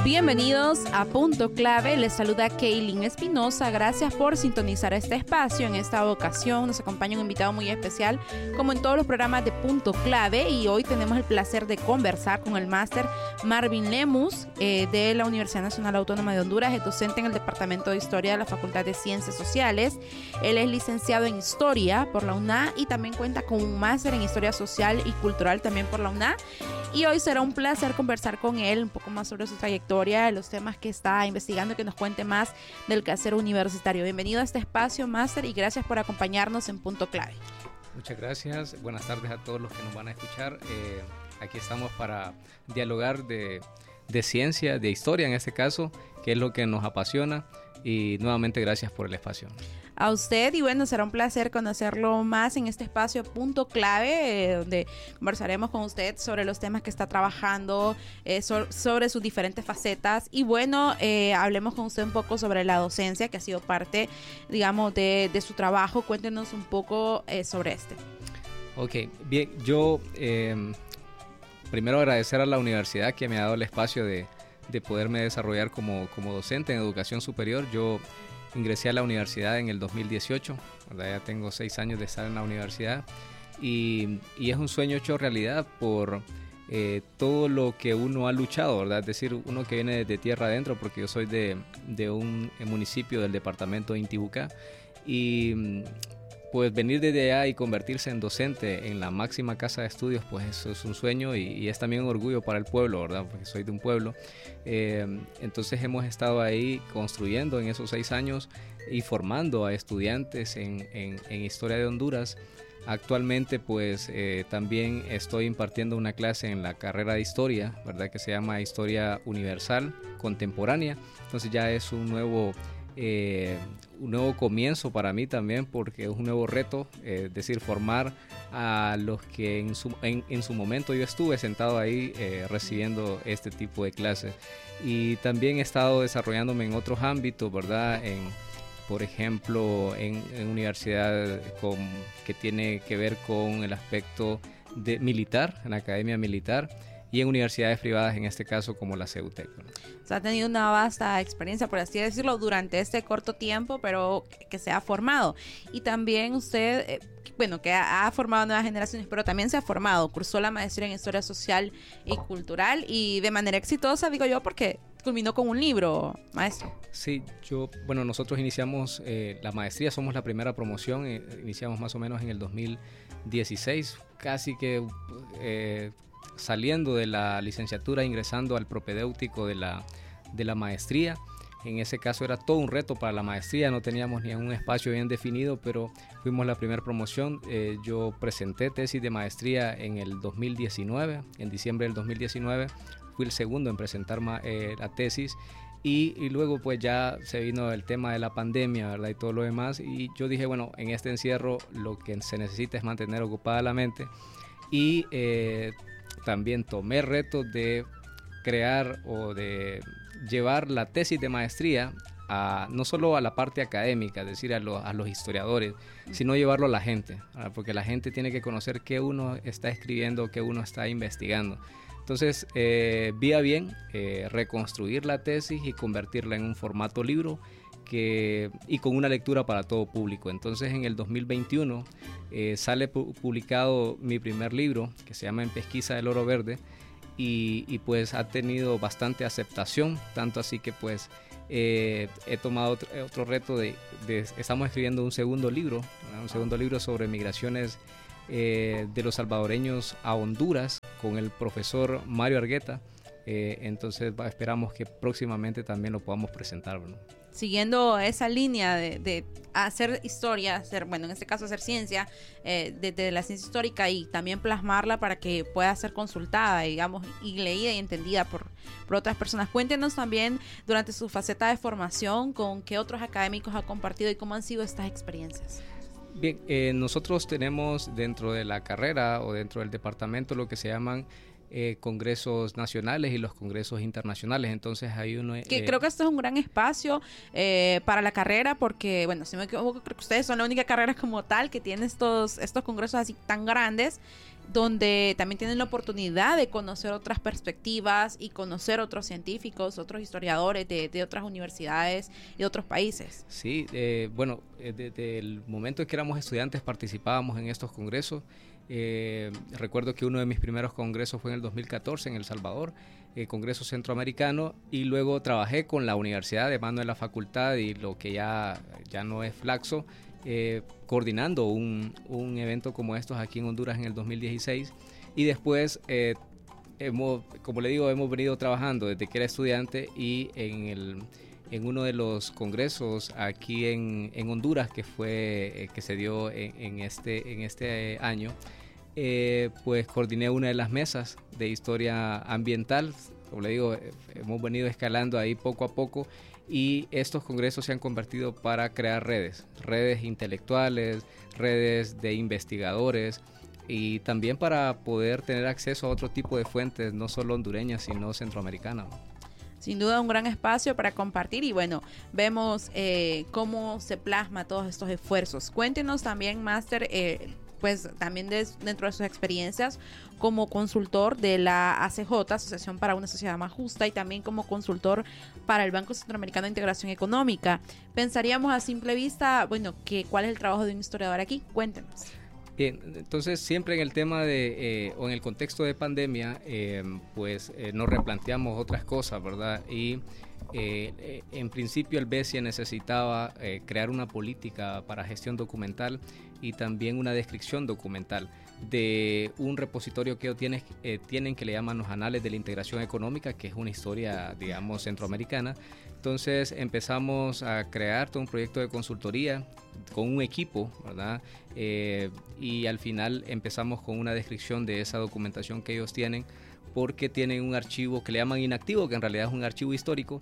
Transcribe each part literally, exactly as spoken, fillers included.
Bienvenidos a Punto Clave, les saluda Kaylin Espinosa, gracias por sintonizar este espacio. En esta ocasión nos acompaña un invitado muy especial, como en todos los programas de Punto Clave, y hoy tenemos el placer de conversar con el máster Marvin Lemus eh, de la Universidad Nacional Autónoma de Honduras, es docente en el Departamento de Historia de la Facultad de Ciencias Sociales. Él es licenciado en Historia por la U N A y también cuenta con un máster en Historia Social y Cultural también por la U N A. Y hoy será un placer conversar con él un poco más sobre su trayectoria, los temas que está investigando y que nos cuente más del quehacer universitario. Bienvenido a este espacio, máster, y gracias por acompañarnos en Punto Clave. Muchas gracias. Buenas tardes a todos los que nos van a escuchar. Eh, aquí estamos para dialogar de, de ciencia, de historia en este caso, que es lo que nos apasiona. Y nuevamente gracias por el espacio. A usted, y bueno, será un placer conocerlo más en este espacio Punto Clave, eh, donde conversaremos con usted sobre los temas que está trabajando, eh, so, sobre sus diferentes facetas, y bueno, eh, hablemos con usted un poco sobre la docencia, que ha sido parte, digamos, de, de su trabajo. Cuéntenos un poco eh, sobre este. Ok, bien, yo eh, primero agradecer a la universidad que me ha dado el espacio de, de poderme desarrollar como, como docente en educación superior. Yo ingresé a la universidad en el dos mil dieciocho, ¿verdad? Ya tengo seis años de estar en la universidad y, y es un sueño hecho realidad por eh, todo lo que uno ha luchado, ¿verdad? Es decir, uno que viene de tierra adentro, porque yo soy de, de un municipio del departamento de Intibucá, y pues venir desde allá y convertirse en docente en la máxima casa de estudios, pues eso es un sueño y, y es también un orgullo para el pueblo, ¿verdad? Porque soy de un pueblo. Eh, entonces hemos estado ahí construyendo en esos seis años y formando a estudiantes en, en, en Historia de Honduras. Actualmente pues eh, también estoy impartiendo una clase en la carrera de Historia, ¿verdad? Que se llama Historia Universal Contemporánea. Entonces ya es un nuevo... Eh, un nuevo comienzo para mí también, porque es un nuevo reto, eh, es decir, formar a los que en su, en, en su momento yo estuve sentado ahí eh, recibiendo este tipo de clases. Y también he estado desarrollándome en otros ámbitos, ¿verdad? En, por ejemplo, en, en universidad con, que tiene que ver con el aspecto de militar, en la academia militar, y en universidades privadas, en este caso como la CEUTEC, ¿no? O sea, ha tenido una vasta experiencia, por así decirlo, durante este corto tiempo, pero que, que se ha formado. Y también usted, eh, bueno, que ha, ha formado nuevas generaciones, pero también se ha formado, cursó la maestría en Historia Social y Cultural, y de manera exitosa, digo yo, porque culminó con un libro, maestro. Sí, yo, bueno, nosotros iniciamos eh, la maestría, somos la primera promoción, eh, iniciamos más o menos en el dos mil dieciséis, casi que... Eh, saliendo de la licenciatura, ingresando al propedéutico de la, de la maestría. En ese caso era todo un reto para la maestría, no teníamos ni un espacio bien definido, pero fuimos la primera promoción. Eh, yo presenté tesis de maestría en el dos mil diecinueve, en diciembre del dos mil diecinueve, fui el segundo en presentar eh, la tesis. Y, y luego pues ya se vino el tema de la pandemia, ¿verdad? Y todo lo demás, y yo dije, bueno, en este encierro lo que se necesita es mantener ocupada la mente, y eh, también tomé retos de crear o de llevar la tesis de maestría a, no solo a la parte académica, es decir, a, lo, a los historiadores, sino llevarlo a la gente, ¿verdad? Porque la gente tiene que conocer qué uno está escribiendo, qué uno está investigando. Entonces, eh, vi a bien eh, reconstruir la tesis y convertirla en un formato libro que, y con una lectura para todo público. Entonces, en el dos mil veintiuno eh, sale pu- publicado mi primer libro, que se llama En Pesquisa del Oro Verde, y, y pues ha tenido bastante aceptación, tanto así que pues eh, he tomado otro, otro reto de, de, estamos escribiendo un segundo libro, ¿verdad? Un segundo libro sobre migraciones eh, de los salvadoreños a Honduras, con el profesor Mario Argueta. Eh, entonces va, esperamos que próximamente también lo podamos presentar, ¿no? Siguiendo esa línea de, de hacer historia, hacer, bueno, en este caso hacer ciencia, eh, de, de la ciencia histórica, y también plasmarla para que pueda ser consultada, digamos, y leída y entendida por, por otras personas. Cuéntenos también, durante su faceta de formación, con qué otros académicos ha compartido y cómo han sido estas experiencias. Bien, eh, nosotros tenemos dentro de la carrera o dentro del departamento lo que se llaman eh, congresos nacionales y los congresos internacionales. Entonces hay uno... Que eh, creo que este es un gran espacio eh, para la carrera porque, bueno, si me equivoco, creo que ustedes son la única carrera como tal que tiene estos, estos congresos así tan grandes, donde también tienen la oportunidad de conocer otras perspectivas y conocer otros científicos, otros historiadores de, de otras universidades y de otros países. Sí, eh, bueno, eh, desde el momento en que éramos estudiantes participábamos en estos congresos. Eh, recuerdo que uno de mis primeros congresos fue en el dos mil catorce en El Salvador, el Congreso Centroamericano, y luego trabajé con la universidad de mano de la facultad y lo que ya, ya no es Flaxo, Eh, coordinando un, un evento como estos aquí en Honduras en el dos mil dieciséis, y después eh, hemos, como le digo, hemos venido trabajando desde que era estudiante, y en, el, en uno de los congresos aquí en, en Honduras que fue eh, que se dio en, en este, en este año, eh, pues coordiné una de las mesas de historia ambiental. Como le digo, eh, hemos venido escalando ahí poco a poco, y estos congresos se han convertido para crear redes, redes intelectuales, redes de investigadores, y también para poder tener acceso a otro tipo de fuentes, no solo hondureñas, sino centroamericanas. Sin duda un gran espacio para compartir, y bueno, vemos eh, cómo se plasma todos estos esfuerzos. Cuéntenos también, Máster, eh, pues también de, dentro de sus experiencias como consultor de la A C J, Asociación para una Sociedad Más Justa, y también como consultor para el Banco Centroamericano de Integración Económica. Pensaríamos a simple vista, bueno, que ¿cuál es el trabajo de un historiador aquí? Cuéntenos. Bien, entonces siempre en el tema de, eh, o en el contexto de pandemia, eh, pues eh, nos replanteamos otras cosas, ¿verdad? Y eh, eh, en principio el BESIA necesitaba eh, crear una política para gestión documental y también una descripción documental de un repositorio que ellos tienen, eh, tienen que le llaman los Anales de la Integración Económica, que es una historia, digamos, centroamericana. Entonces empezamos a crear todo un proyecto de consultoría con un equipo, ¿verdad? Eh, y al final empezamos con una descripción de esa documentación que ellos tienen, porque tienen un archivo que le llaman inactivo, que en realidad es un archivo histórico,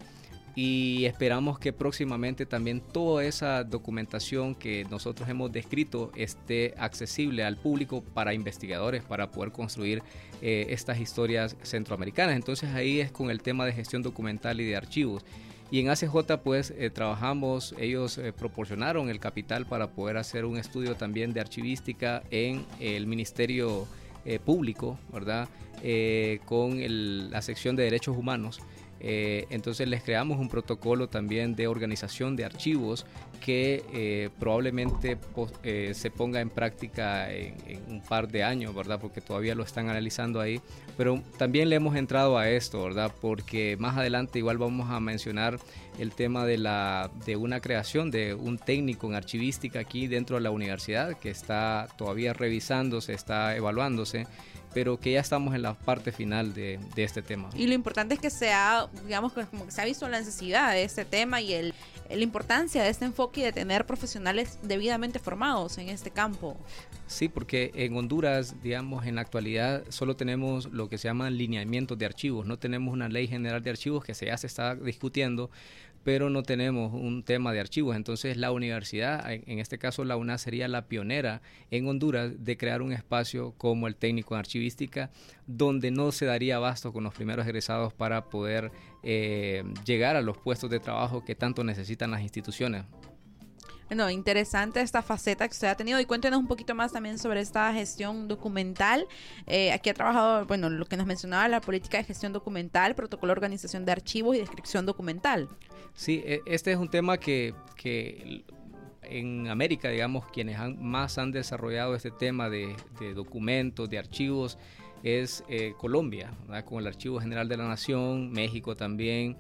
y esperamos que próximamente también toda esa documentación que nosotros hemos descrito esté accesible al público para investigadores, para poder construir eh, estas historias centroamericanas. Entonces ahí es con el tema de gestión documental y de archivos. Y en A C J pues eh, trabajamos, ellos eh, proporcionaron el capital para poder hacer un estudio también de archivística en el Ministerio eh, Público, ¿verdad? Eh, con el, la sección de Derechos Humanos. Eh, entonces les creamos un protocolo también de organización de archivos que eh, probablemente po, eh, se ponga en práctica en, en un par de años, ¿verdad? Porque todavía lo están analizando ahí, pero también le hemos entrado a esto, ¿verdad? Porque más adelante igual vamos a mencionar el tema de, la, de una creación de un técnico en archivística aquí dentro de la universidad que está todavía revisándose, está evaluándose, pero que ya estamos en la parte final de, de este tema. Y lo importante es que sea, digamos, como que se ha visto la necesidad de este tema y el, la importancia de este enfoque y de tener profesionales debidamente formados en este campo. Sí, porque en Honduras, digamos, en la actualidad solo tenemos lo que se llaman lineamientos de archivos, no tenemos una ley general de archivos que ya se está discutiendo, pero no tenemos un tema de archivos. Entonces la universidad, en este caso la UNAS, sería la pionera en Honduras de crear un espacio como el técnico en archivística, donde no se daría abasto con los primeros egresados para poder eh, llegar a los puestos de trabajo que tanto necesitan las instituciones. Bueno, interesante esta faceta que usted ha tenido, y cuéntenos un poquito más también sobre esta gestión documental. Eh, aquí ha trabajado, bueno, lo que nos mencionaba, la política de gestión documental, protocolo de organización de archivos y descripción documental. Sí, este es un tema que, que en América, digamos, quienes han, más han desarrollado este tema de, de documentos, de archivos, es eh, Colombia, ¿verdad? Con el Archivo General de la Nación, México también,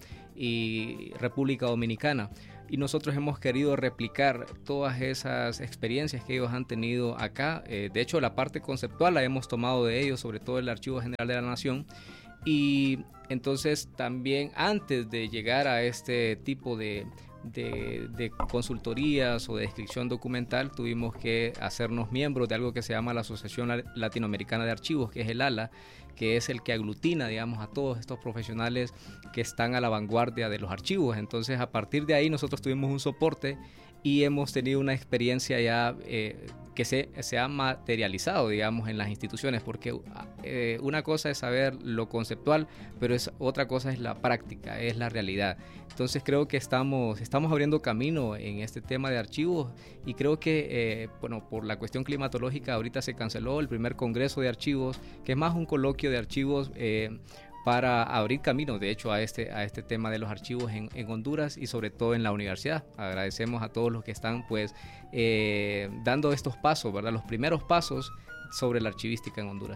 y República Dominicana. Y nosotros hemos querido replicar todas esas experiencias que ellos han tenido acá. Eh, de hecho, la parte conceptual la hemos tomado de ellos, sobre todo el Archivo General de la Nación. Y entonces también antes de llegar a este tipo de, de, de consultorías o de descripción documental, tuvimos que hacernos miembros de algo que se llama la Asociación Latinoamericana de Archivos, que es el ALA, que es el que aglutina, digamos, a todos estos profesionales que están a la vanguardia de los archivos. Entonces, a partir de ahí nosotros tuvimos un soporte y hemos tenido una experiencia ya eh, que se, se ha materializado, digamos, en las instituciones, porque eh, una cosa es saber lo conceptual, pero es, otra cosa es la práctica, es la realidad. Entonces creo que estamos, estamos abriendo camino en este tema de archivos y creo que, eh, bueno, por la cuestión climatológica ahorita se canceló el primer congreso de archivos, que es más un coloquio de archivos eh, para abrir camino, de hecho, a este, a este tema de los archivos en, en Honduras y sobre todo en la universidad. Agradecemos a todos los que están pues eh, dando estos pasos, ¿verdad? Los primeros pasos sobre la archivística en Honduras.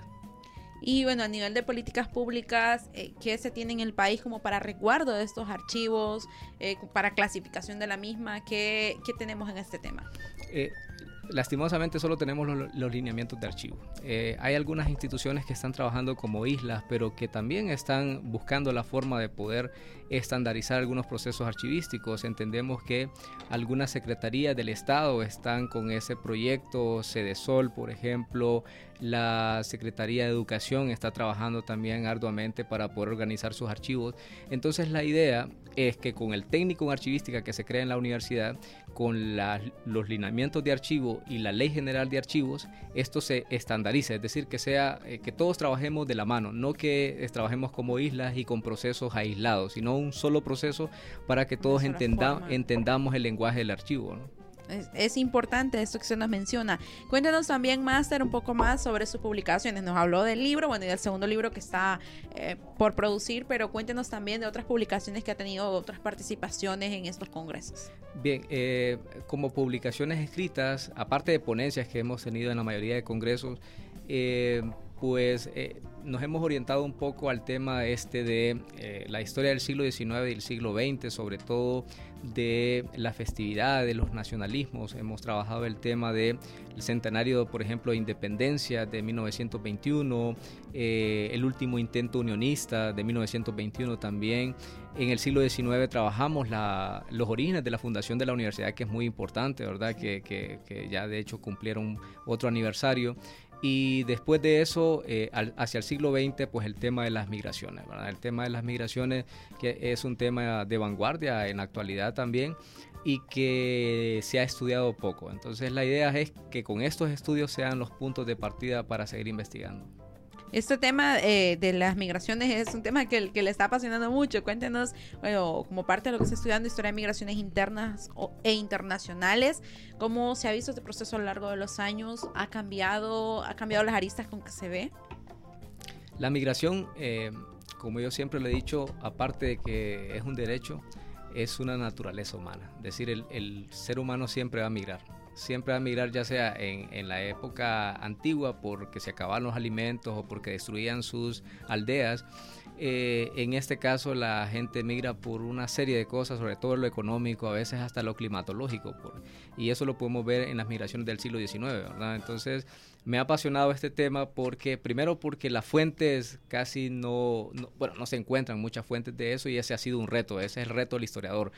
Y bueno, a nivel de políticas públicas, eh, ¿qué se tiene en el país como para resguardo de estos archivos, eh, para clasificación de la misma? ¿Qué, qué tenemos en este tema? Eh, Lastimosamente solo tenemos los, los lineamientos de archivo. Eh, hay algunas instituciones que están trabajando como islas, pero que también están buscando la forma de poder estandarizar algunos procesos archivísticos. Entendemos que algunas secretarías del Estado están con ese proyecto, Cedesol, por ejemplo. La Secretaría de Educación está trabajando también arduamente para poder organizar sus archivos. Entonces la idea es que con el técnico en archivística que se crea en la universidad, con la, los lineamientos de archivo y la Ley General de Archivos, esto se estandarice, es decir, que sea eh, que todos trabajemos de la mano, no que eh, trabajemos como islas y con procesos aislados, sino un solo proceso para que todos entenda, entendamos el lenguaje del archivo, ¿no? Es, es importante esto que se nos menciona. Cuéntenos también, Máster, un poco más sobre sus publicaciones. Nos habló del libro, bueno, y del segundo libro que está eh, por producir, pero cuéntenos también de otras publicaciones que ha tenido, otras participaciones en estos congresos. Bien, eh, como publicaciones escritas, aparte de ponencias que hemos tenido en la mayoría de congresos, eh, pues eh, nos hemos orientado un poco al tema este de eh, la historia del siglo diecinueve y del siglo veinte, sobre todo de la festividad, de los nacionalismos. Hemos trabajado el tema del centenario, por ejemplo, de independencia de mil novecientos veintiuno, eh, el último intento unionista de mil novecientos veintiuno también. En el siglo diecinueve trabajamos la, los orígenes de la fundación de la universidad, que es muy importante, ¿verdad? Que, que, que ya de hecho cumplieron otro aniversario. Y después de eso, eh, al, hacia el siglo veinte, pues el tema de las migraciones, ¿verdad? El tema de las migraciones, que es un tema de vanguardia en la actualidad también y que se ha estudiado poco. Entonces la idea es que con estos estudios sean los puntos de partida para seguir investigando. Este tema eh, de las migraciones es un tema que, que le está apasionando mucho. Cuéntenos, bueno, como parte de lo que está estudiando, historia de migraciones internas o, e internacionales, cómo se ha visto este proceso a lo largo de los años, ha cambiado, ha cambiado las aristas con que se ve. La migración, eh, como yo siempre le he dicho, aparte de que es un derecho, es una naturaleza humana. Es decir, el, el ser humano siempre va a migrar. Siempre va a migrar, ya sea en, en la época antigua porque se acababan los alimentos o porque destruían sus aldeas. Eh, en este caso la gente migra por una serie de cosas, sobre todo lo económico, a veces hasta lo climatológico, por, y eso lo podemos ver en las migraciones del siglo diecinueve, ¿verdad? Entonces me ha apasionado este tema porque, primero porque las fuentes casi no, no, bueno, no se encuentran muchas fuentes de eso y ese ha sido un reto, ese es el reto del historiador,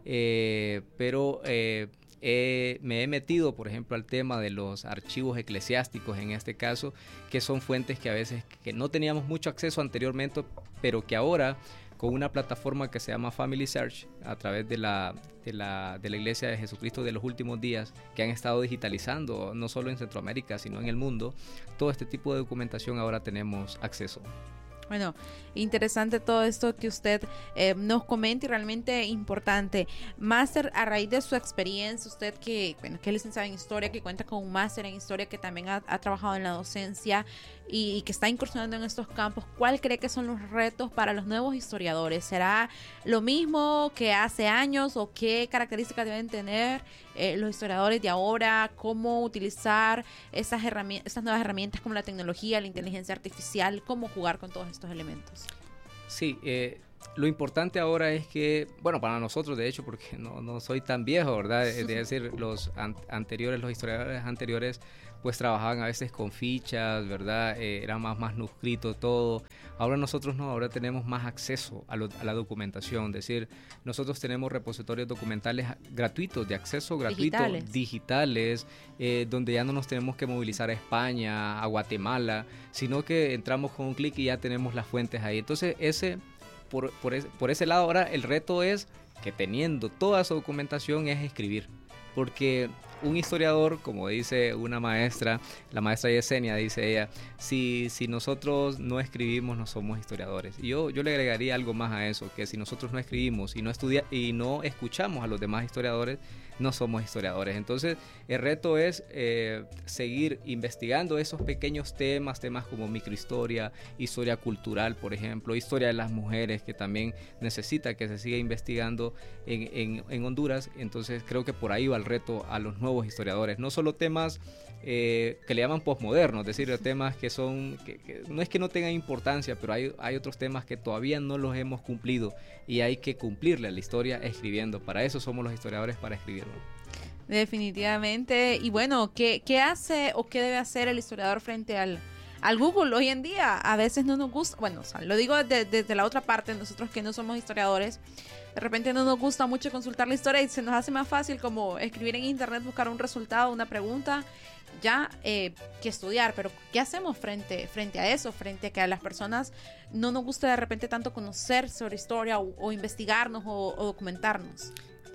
eh, pero... Eh, Eh, me he metido, por ejemplo, al tema de los archivos eclesiásticos, en este caso, que son fuentes que a veces que no teníamos mucho acceso anteriormente, pero que ahora, con una plataforma que se llama Family Search, a través de la, de la, de la Iglesia de Jesucristo de los Últimos Días, que han estado digitalizando, no solo en Centroamérica, sino en el mundo, todo este tipo de documentación ahora tenemos acceso. Bueno, interesante todo esto que usted eh, nos comenta y realmente importante. Máster, a raíz de su experiencia, usted que, bueno, que es licenciado en Historia, que cuenta con un máster en Historia, que también ha, ha trabajado en la docencia y, y que está incursionando en estos campos, ¿cuál cree que son los retos para los nuevos historiadores? ¿Será lo mismo que hace años o qué características deben tener eh, los historiadores de ahora? ¿Cómo utilizar esas, herramientas, esas nuevas herramientas como la tecnología, la inteligencia artificial? ¿Cómo jugar con todos estos elementos? Sí, eh, lo importante ahora es que, bueno, para nosotros de hecho, porque no, no soy tan viejo, ¿verdad? Es decir, los an- anteriores, los historiadores anteriores, pues trabajaban a veces con fichas, ¿verdad? Eh, era más manuscrito todo. Ahora nosotros no, ahora tenemos más acceso a, lo, a la documentación. Es decir, nosotros tenemos repositorios documentales gratuitos, de acceso gratuito, digitales, digitales eh, donde ya no nos tenemos que movilizar a España, a Guatemala, sino que entramos con un clic y ya tenemos las fuentes ahí. Entonces, ese... Por, por, es, por ese lado ahora el reto es que teniendo toda su documentación es escribir, porque un historiador, como dice una maestra, la maestra Yesenia, dice ella, si, si nosotros no escribimos, no somos historiadores. Y yo, yo le agregaría algo más a eso, que si nosotros no escribimos y no, estudia, y no escuchamos a los demás historiadores, no somos historiadores. Entonces, el reto es eh, seguir investigando esos pequeños temas, temas como microhistoria, historia cultural, por ejemplo, historia de las mujeres, que también necesita que se siga investigando en, en, en Honduras. Entonces, creo que por ahí va el reto a los nuevos historiadores. No solo temas eh, que le llaman posmodernos, es decir, temas que son, que, que no es que no tengan importancia, pero hay, hay otros temas que todavía no los hemos cumplido y hay que cumplirle a la historia escribiendo. Para eso somos los historiadores, para escribir. Definitivamente. Y bueno, ¿qué, qué hace o qué debe hacer el historiador frente al, al Google hoy en día? A veces no nos gusta, bueno, o sea, lo digo desde de, de la otra parte, nosotros que no somos historiadores, de repente no nos gusta mucho consultar la historia y se nos hace más fácil como escribir en internet, buscar un resultado, una pregunta, ya eh, que estudiar. Pero ¿qué hacemos frente, frente a eso? Frente a que a las personas no nos gusta de repente tanto conocer sobre historia o, o investigarnos o, o documentarnos.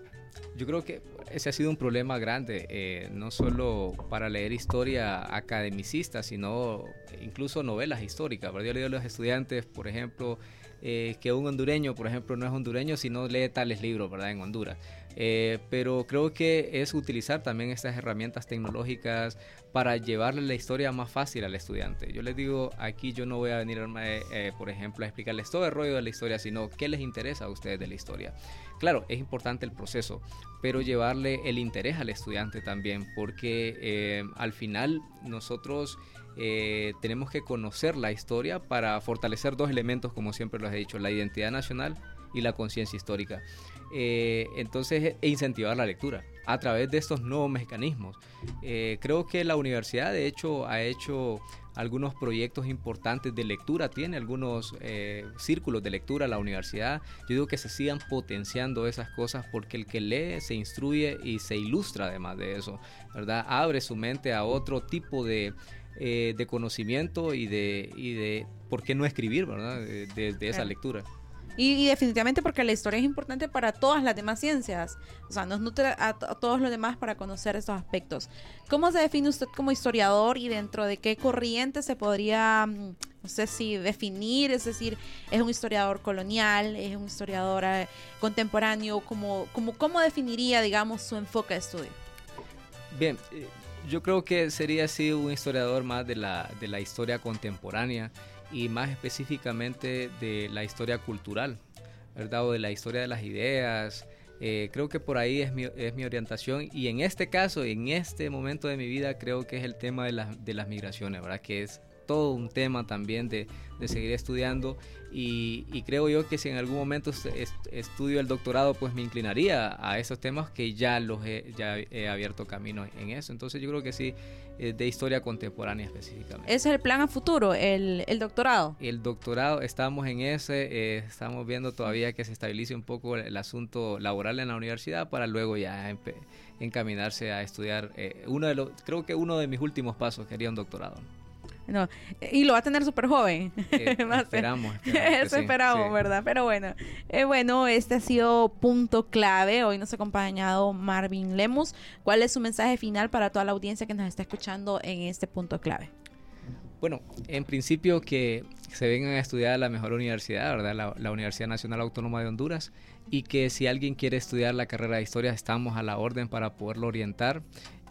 Yo creo que ese ha sido un problema grande, eh, no solo para leer historia academicista, sino incluso novelas históricas, ¿verdad? Yo le digo a los estudiantes, por ejemplo, eh, que un hondureño, por ejemplo, no es hondureño si no lee tales libros, ¿verdad? En Honduras. Eh, pero creo que es utilizar también estas herramientas tecnológicas para llevarle la historia más fácil al estudiante. Yo les digo, aquí yo no voy a venir, eh, eh, por ejemplo, a explicarles todo el rollo de la historia, sino qué les interesa a ustedes de la historia. Claro, es importante el proceso, pero llevarle el interés al estudiante también, porque eh, al final nosotros eh, tenemos que conocer la historia para fortalecer dos elementos, como siempre los he dicho, la identidad nacional y la conciencia histórica. Eh, entonces, e incentivar la lectura a través de estos nuevos mecanismos. Eh, creo que la universidad, de hecho, ha hecho algunos proyectos importantes de lectura, tiene algunos eh, círculos de lectura la universidad. Yo digo que se sigan potenciando esas cosas, porque el que lee se instruye y se ilustra además de eso, ¿verdad? Abre su mente a otro tipo de, eh, de conocimiento y de, y de por qué no escribir, ¿verdad? De, de, de esa claro. lectura. Y, y definitivamente porque la historia es importante para todas las demás ciencias, o sea, nos nutre a, a todos los demás para conocer estos aspectos. ¿Cómo se define usted como historiador y dentro de qué corriente se podría, no sé si definir? Es decir, ¿es un historiador colonial? ¿Es un historiador eh, contemporáneo? ¿Cómo, cómo, ¿Cómo definiría, digamos, su enfoque de estudio? Bien, eh, yo creo que sería así un historiador más de la, de la historia contemporánea, y más específicamente de la historia cultural, ¿verdad? O de la historia de las ideas. Eh, creo que por ahí es mi, es mi orientación, y en este caso, en este momento de mi vida, creo que es el tema de, la, de las migraciones, ¿verdad? Que es todo un tema también de, de seguir estudiando, y, y creo yo que si en algún momento est estudio el doctorado, pues me inclinaría a esos temas que ya los he, ya he abierto camino en eso. Entonces yo creo que sí, de historia contemporánea específicamente. ¿Ese es el plan a futuro, el, el doctorado? El doctorado, estamos en ese, eh, estamos viendo todavía que se estabilice un poco el, el asunto laboral en la universidad, para luego ya encaminarse a estudiar. Eh, uno de los, creo que uno de mis últimos pasos sería un doctorado. No, y lo va a tener súper joven. Eh, esperamos. esperamos Eso sí, esperamos, sí. ¿Verdad? Pero bueno, eh, bueno, este ha sido Punto Clave. Hoy nos ha acompañado Marvin Lemus. ¿Cuál es su mensaje final para toda la audiencia que nos está escuchando en este Punto Clave? Bueno, en principio que se vengan a estudiar a la mejor universidad, ¿verdad? La, la Universidad Nacional Autónoma de Honduras, y que si alguien quiere estudiar la carrera de historia, estamos a la orden para poderlo orientar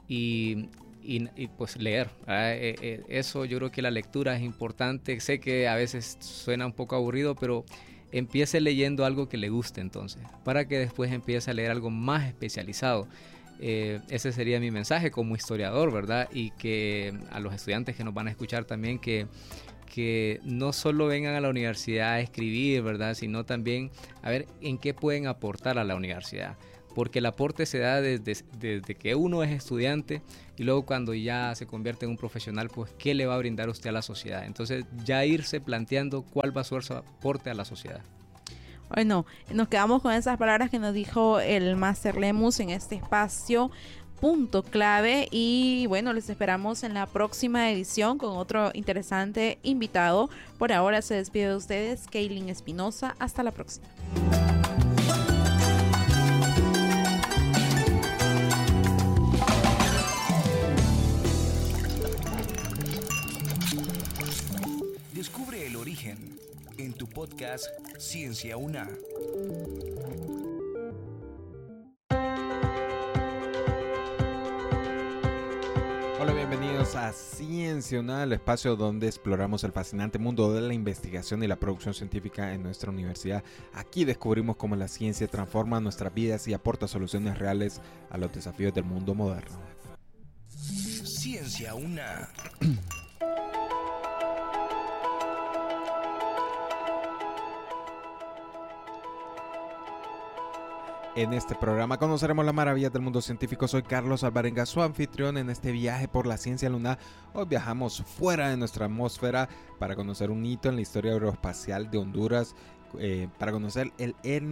y... Y, y pues leer, eh, eh, eso yo creo que la lectura es importante. Sé que a veces suena un poco aburrido, pero empiece leyendo algo que le guste entonces, para que después empiece a leer algo más especializado. Eh, ese sería mi mensaje como historiador, ¿verdad? Y que a los estudiantes que nos van a escuchar también, que, que no solo vengan a la universidad a escribir, ¿verdad? Sino también a ver en qué pueden aportar a la universidad. Porque el aporte se da desde, desde que uno es estudiante, y luego cuando ya se convierte en un profesional, pues ¿qué le va a brindar usted a la sociedad? Entonces ya irse planteando cuál va a ser su aporte a la sociedad. Bueno, nos quedamos con esas palabras que nos dijo el Máster Lemus en este espacio Punto Clave, y bueno, les esperamos en la próxima edición con otro interesante invitado. Por ahora se despide de ustedes Kaylin Espinosa. Hasta la próxima. Origen, en tu podcast Ciencia UNA. Hola, bienvenidos a Ciencia UNA, el espacio donde exploramos el fascinante mundo de la investigación y la producción científica en nuestra universidad. Aquí descubrimos cómo la ciencia transforma nuestras vidas y aporta soluciones reales a los desafíos del mundo moderno. Ciencia UNA. En este programa conoceremos las maravillas del mundo científico. Soy Carlos Alvarenga, su anfitrión en este viaje por la ciencia lunar. Hoy viajamos fuera de nuestra atmósfera para conocer un hito en la historia aeroespacial de Honduras, eh, para conocer el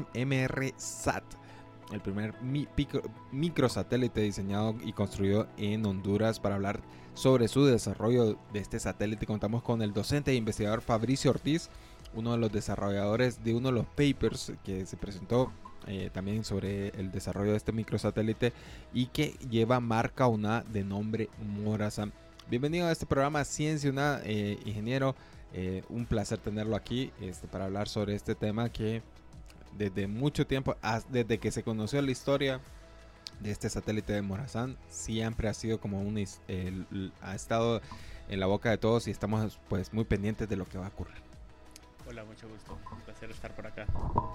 EMRSAT, el primer mi pico, microsatélite diseñado y construido en Honduras. Para hablar sobre su desarrollo de este satélite contamos con el docente e investigador Fabricio Ortiz, uno de los desarrolladores de uno de los papers que se presentó Eh, también sobre el desarrollo de este microsatélite y que lleva marca UNA de nombre Morazán. Bienvenido a este programa Ciencia UNA, eh, ingeniero. Eh, un placer tenerlo aquí este, para hablar sobre este tema que desde mucho tiempo, desde que se conoció la historia de este satélite de Morazán, siempre ha sido como un eh, ha estado en la boca de todos y estamos pues muy pendientes de lo que va a ocurrir. Hola, mucho gusto. Un placer estar por acá.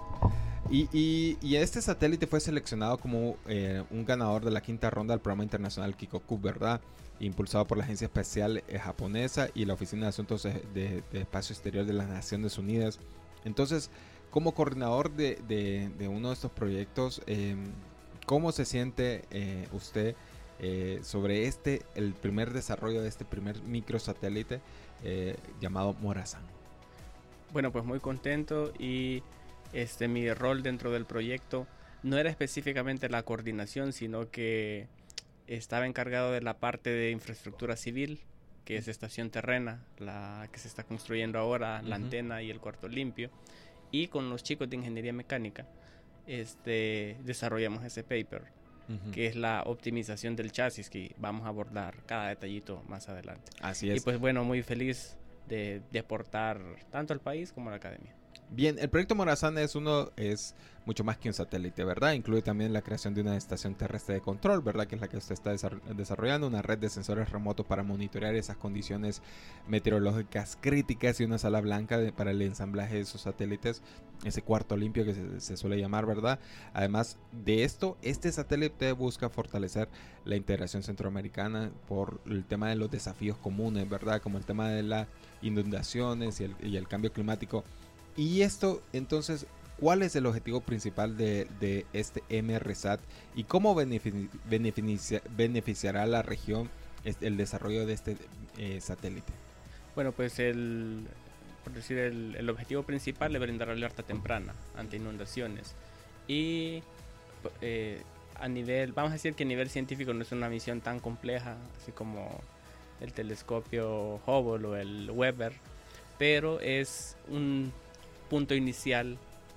Y, y, y este satélite fue seleccionado como eh, un ganador de la quinta ronda del programa internacional Kikoku, ¿verdad? Impulsado por la Agencia Espacial eh, Japonesa y la Oficina de Asuntos de, de, de Espacio Exterior de las Naciones Unidas. Entonces, como coordinador de, de, de uno de estos proyectos, eh, ¿cómo se siente eh, usted eh, sobre este, el primer desarrollo de este primer microsatélite eh, llamado Morazán? Bueno, pues muy contento y este mi rol dentro del proyecto no era específicamente la coordinación, sino que estaba encargado de la parte de infraestructura civil, que es estación terrena, la que se está construyendo ahora, uh-huh. la antena y el cuarto limpio, y con los chicos de ingeniería mecánica este, desarrollamos ese paper, uh-huh. que es la optimización del chasis, que vamos a abordar cada detallito más adelante. Así es. Y pues bueno, muy feliz de, de aportar tanto al país como a la academia. Bien, el proyecto Morazán es uno, es mucho más que un satélite, ¿verdad? Incluye también la creación de una estación terrestre de control, ¿verdad? Que es la que usted está desarrollando, una red de sensores remotos para monitorear esas condiciones meteorológicas críticas y una sala blanca de, para el ensamblaje de esos satélites, ese cuarto limpio que se, se suele llamar, ¿verdad? Además de esto, este satélite busca fortalecer la integración centroamericana por el tema de los desafíos comunes, ¿verdad? Como el tema de las inundaciones y el, y el cambio climático. Y esto, entonces, ¿cuál es el objetivo principal de, de este EMRSAT y cómo benefici- beneficia- beneficiará a la región este, el desarrollo de este eh, satélite? Bueno, pues el, por decir, el, el objetivo principal es brindar alerta temprana ante inundaciones. Y eh, a nivel, vamos a decir que a nivel científico no es una misión tan compleja, así como el telescopio Hubble o el Weber, pero es un punto inicial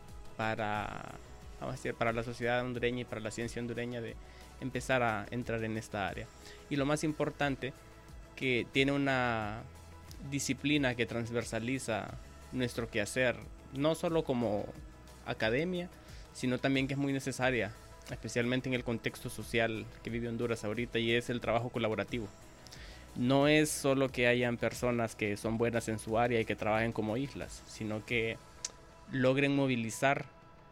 para, vamos a decir, para la sociedad hondureña y para la ciencia hondureña de empezar a entrar en esta área. Y lo más importante, que tiene una disciplina que transversaliza nuestro quehacer, no solo como academia, sino también que es muy necesaria, especialmente en el contexto social que vive Honduras ahorita, y es el trabajo colaborativo. No es solo que hayan personas que son buenas en su área y que trabajen como islas, sino que logren movilizar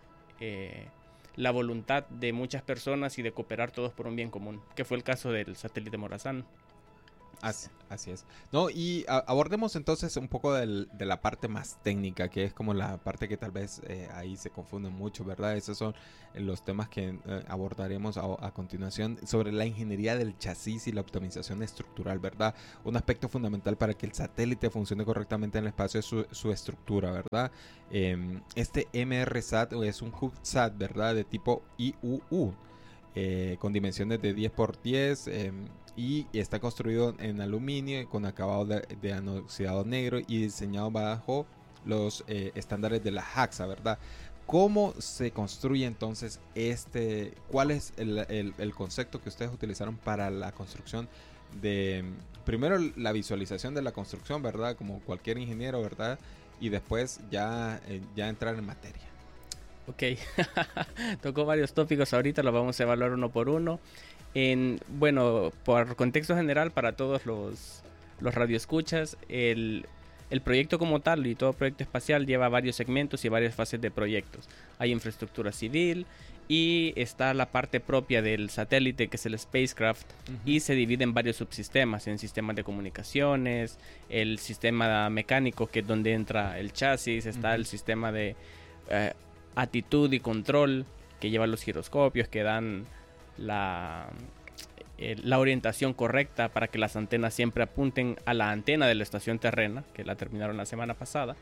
eh, la voluntad de muchas personas y de cooperar todos por un bien común, que fue el caso del satélite Morazán. Así, así es. No, y a, abordemos entonces un poco del, de la parte más técnica, que es como la parte que tal vez eh, ahí se confunde mucho, ¿verdad? Esos son los temas que eh, abordaremos a, a continuación sobre la ingeniería del chasis y la optimización estructural, ¿verdad? Un aspecto fundamental para que el satélite funcione correctamente en el espacio es su, su estructura, ¿verdad? Eh, este EMRSAT es un CubeSat, ¿verdad? De tipo I U U, eh, con dimensiones de diez por diez, eh, y está construido en aluminio con acabado de, de anoxidado negro y diseñado bajo los eh, estándares de la JAXA, ¿verdad? ¿Cómo se construye entonces este? ¿Cuál es el, el, el concepto que ustedes utilizaron para la construcción de, primero la visualización de la construcción, ¿verdad? Como cualquier ingeniero, ¿verdad? y después ya, eh, ya entrar en materia. Ok, tocó varios tópicos ahorita, los vamos a evaluar uno por uno. En, bueno, por contexto general para todos los, los radioescuchas, el, el proyecto como tal y todo proyecto espacial lleva varios segmentos y varias fases de proyectos. Hay infraestructura civil y está la parte propia del satélite, que es el spacecraft, uh-huh. y se divide en varios subsistemas, en sistemas de comunicaciones, el sistema mecánico, que es donde entra el chasis, está uh-huh. el sistema de eh, actitud y control, que lleva los giroscopios, que dan la, eh, la orientación correcta para que las antenas siempre apunten a la antena de la estación terrena, que la terminaron la semana pasada.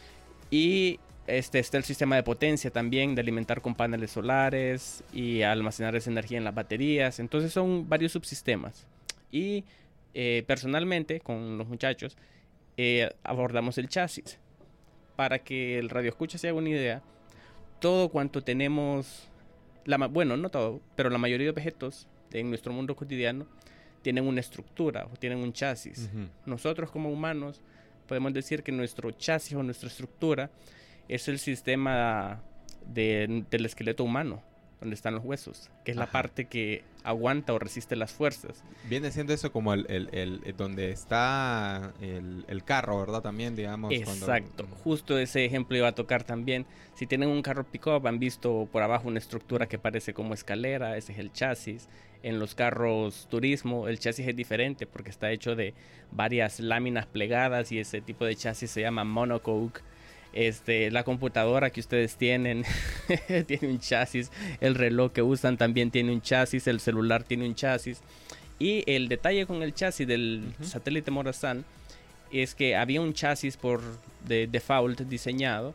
Y este está el sistema de potencia también, de alimentar con paneles solares y almacenar esa energía en las baterías. Entonces son varios subsistemas. Y eh, personalmente, con los muchachos, eh, abordamos el chasis. Para que el radioescucha se haga una idea, todo cuanto tenemos, la, bueno, no todo, pero la mayoría de objetos en nuestro mundo cotidiano tienen una estructura o tienen un chasis. Uh-huh. Nosotros como humanos podemos decir que nuestro chasis o nuestra estructura es el sistema de, del esqueleto humano, donde están los huesos, que es Ajá. la parte que aguanta o resiste las fuerzas. Viene siendo eso como el, el, el, el donde está el, el carro, ¿verdad? También, digamos. Exacto, cuando... justo ese ejemplo iba a tocar también. Si tienen un carro pick-up, han visto por abajo una estructura que parece como escalera, ese es el chasis. En los carros turismo, el chasis es diferente porque está hecho de varias láminas plegadas y ese tipo de chasis se llama monocoque. Este, la computadora que ustedes tienen tiene un chasis, el reloj que usan también tiene un chasis, el celular tiene un chasis. Y el detalle con el chasis del uh-huh. satélite Morazán es que había un chasis por de default diseñado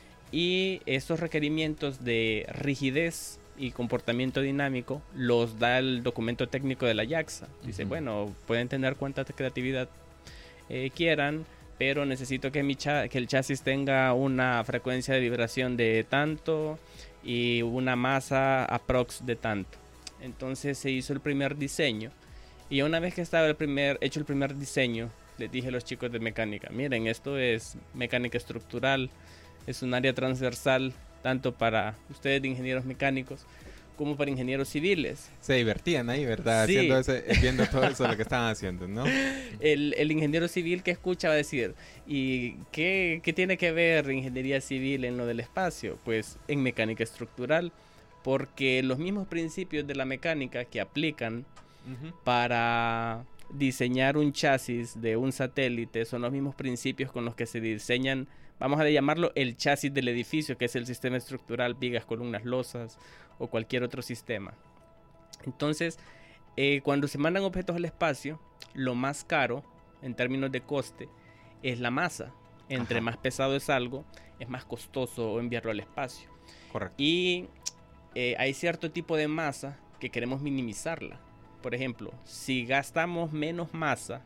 y estos requerimientos de rigidez y comportamiento dinámico los da el documento técnico de la JAXA. Dice, uh-huh. bueno, pueden tener cuánta creatividad eh, quieran, pero necesito que, mi cha- que el chasis tenga una frecuencia de vibración de tanto y una masa aprox de tanto. Entonces se hizo el primer diseño y una vez que estaba el primer, hecho el primer diseño, les dije a los chicos de mecánica, miren, esto es mecánica estructural, es un área transversal tanto para ustedes de ingenieros mecánicos como para ingenieros civiles. Se divertían ahí, ¿verdad? Sí. Haciendo ese, viendo todo eso lo que estaban haciendo, ¿no? El, el ingeniero civil que escucha va a decir, ¿y qué, qué tiene que ver ingeniería civil en lo del espacio? Pues en mecánica estructural, porque los mismos principios de la mecánica que aplican uh-huh. para diseñar un chasis de un satélite son los mismos principios con los que se diseñan, vamos a llamarlo el chasis del edificio, que es el sistema estructural, vigas, columnas, losas o cualquier otro sistema. Entonces, eh, cuando se mandan objetos al espacio, lo más caro en términos de coste es la masa. Entre Ajá. más pesado es algo, es más costoso enviarlo al espacio. Correcto. Y eh, hay cierto tipo de masa que queremos minimizarla. Por ejemplo, si gastamos menos masa,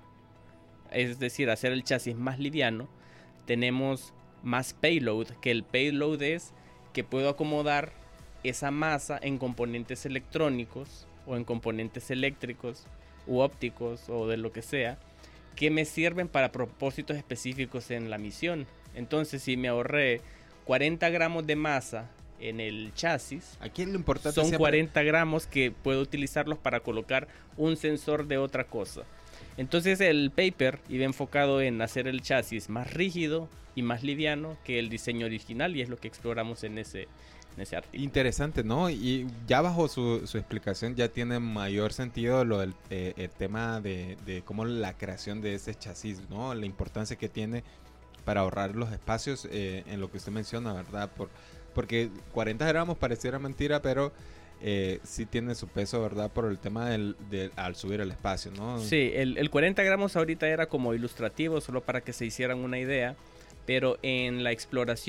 es decir, hacer el chasis más liviano, tenemos más payload, que el payload es que puedo acomodar esa masa en componentes electrónicos o en componentes eléctricos u ópticos o de lo que sea, que me sirven para propósitos específicos en la misión. Entonces, si me ahorré cuarenta gramos de masa en el chasis, aquí lo importante son siempre... cuarenta gramos que puedo utilizarlos para colocar un sensor de otra cosa. Entonces el paper iba enfocado en hacer el chasis más rígido y más liviano que el diseño original, y es lo que exploramos en ese, en ese artículo. Interesante, ¿no? Y ya bajo su, su explicación ya tiene mayor sentido lo del eh, el tema de, de cómo la creación de ese chasis, ¿no? La importancia que tiene para ahorrar los espacios eh, en lo que usted menciona, ¿verdad? Por, porque cuarenta gramos pareciera mentira, pero eh, sí tiene su peso, ¿verdad? Por el tema del, de, al subir al espacio, ¿no? Sí, el, el cuarenta gramos ahorita era como ilustrativo, solo para que se hicieran una idea, pero en la exploración